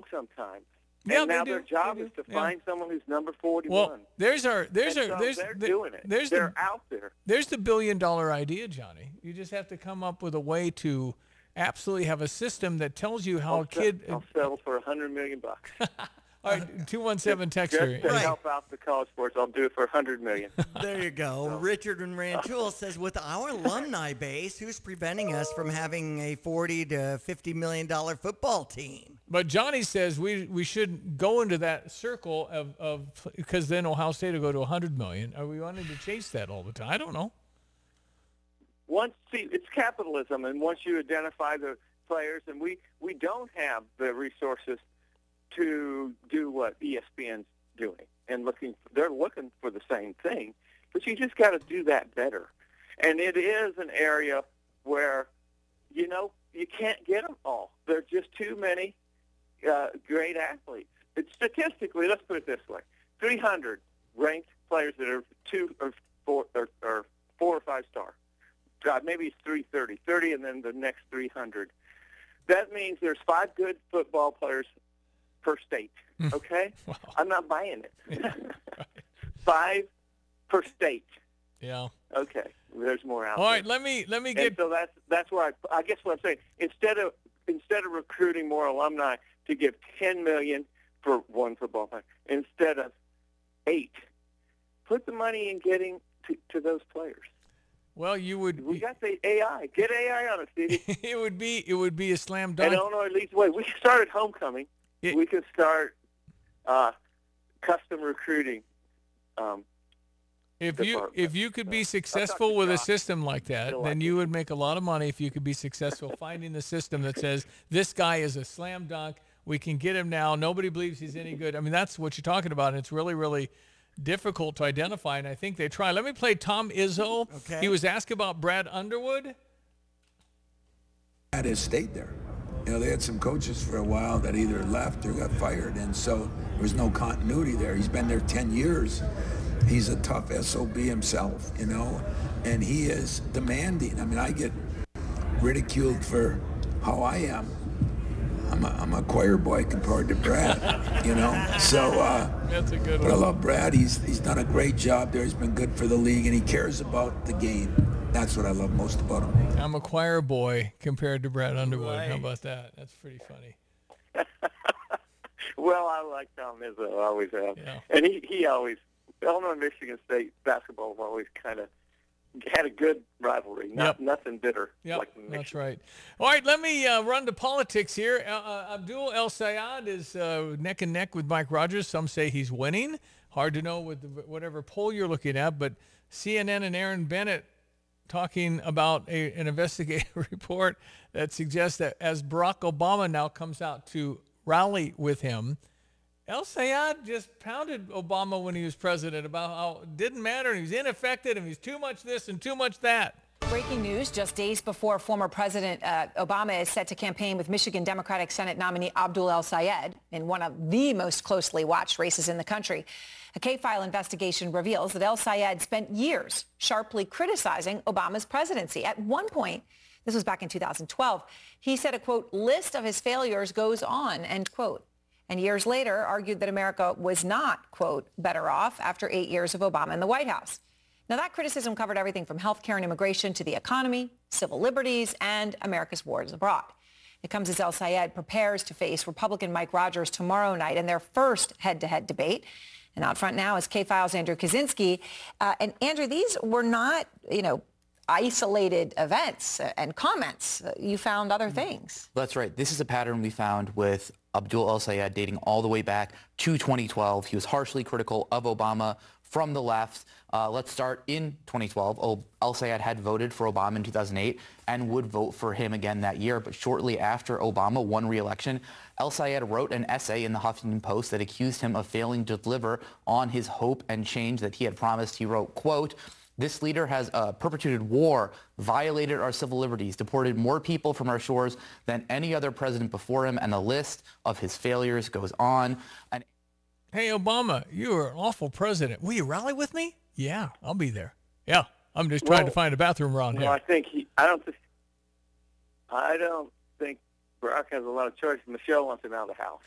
sometimes. Yeah, And now they their do. job They is do. to find someone who's number 41. Well, they're doing it. They're out there. There's the $1 billion idea, Johnny. You just have to come up with a way to absolutely have a system that tells you how I'll settle for $100 million. All right, 217 texter. Just to help out the college sports, I'll do it for $100 million. There you go. Richard in Rantoul says, with our alumni base, who's preventing us from having a $40 to $50 million football team? But Johnny says we should go into that circle of because then Ohio State will go to $100 million. Are we wanting to chase that all the time? I don't know. It's capitalism, and once you identify the players, and we don't have the resources to do what ESPN's doing, and they're looking for the same thing, but you just got to do that better. And it is an area where, you can't get them all. There's just too many great athletes. It's statistically, let's put it this way: 300 ranked players that are 2 or 4 or 4 or 5 star. God, maybe it's 330, 30, and then the next 300. That means there's 5 good football players per state. Okay, Wow. I'm not buying it. 5 per state. Yeah. Okay, there's more out All there. right, let me And get. so that's where I guess what I'm saying, instead of recruiting more alumni to give $10 million for one football player instead of 8, put the money in getting to those players. Well, you would. We got the AI. Get AI on it, Stevie. It would be a slam And dunk. Illinois leads the way. We can start at homecoming. We can start custom recruiting. If you could be I'll successful talk to with a Josh. system like that, then you would make a lot of money if you could be successful finding the system that says this guy is a slam dunk. We can get him now. Nobody believes he's any good. I mean, that's what you're talking about, and it's really, really difficult to identify, and I think they try. Let me play Tom Izzo. Okay. He was asked about Brad Underwood. Brad has stayed there. They had some coaches for a while that either left or got fired, and so there was no continuity there. He's been there 10 years. He's a tough SOB himself, and he is demanding. I mean, I get ridiculed for how I am. I'm a choir boy compared to Brad, So, That's a good but I one. love Brad. He's done a great job there. He's been good for the league, and he cares about the game. That's what I love most about him. I'm a choir boy compared to Brad Underwood. How Right. about that? That's pretty funny. Well, I like Tom Izzo. I always have. Yeah. And he always, Illinois and Michigan State basketball have always kind of had a good rivalry. Nothing bitter. Yep, Like Michigan. that's right. All right, let me run to politics here. Abdul El Sayed is neck and neck with Mike Rogers. Some say he's winning. Hard to know with whatever poll you're looking at, but CNN and Aaron Bennett talking about an investigative report that suggests that as Barack Obama now comes out to rally with him, El Sayed just pounded Obama when he was president about how it didn't matter and he was ineffective and he's too much this and too much that. Breaking news just days before former President Obama is set to campaign with Michigan Democratic Senate nominee Abdul El Sayed in one of the most closely watched races in the country. A K-File investigation reveals that El Sayed spent years sharply criticizing Obama's presidency. At one point, this was back in 2012, he said a, quote, list of his failures goes on, end quote. And years later argued that America was not, quote, better off after 8 years of Obama in the White House. Now, that criticism covered everything from health care and immigration to the economy, civil liberties, and America's wars abroad. It comes as El Sayed prepares to face Republican Mike Rogers tomorrow night in their first head-to-head debate. And out front now is K-File's Andrew Kaczynski. And Andrew, these were not, isolated events and comments. You found other things. That's right. This is a pattern we found with Abdul El Sayed dating all the way back to 2012. He was harshly critical of Obama from the left. Let's start in 2012. El Sayed had voted for Obama in 2008 and would vote for him again that year. But shortly after Obama won re-election, El Sayed wrote an essay in the Huffington Post that accused him of failing to deliver on his hope and change that he had promised. He wrote, quote, this leader has perpetuated war, violated our civil liberties, deported more people from our shores than any other president before him, and the list of his failures goes on. And Hey, Obama, you are an awful president. Will you rally with me? Yeah, I'll be there. Yeah, I'm just trying to find a bathroom around here. I don't think Barack has a lot of choice. Michelle wants him out of the house.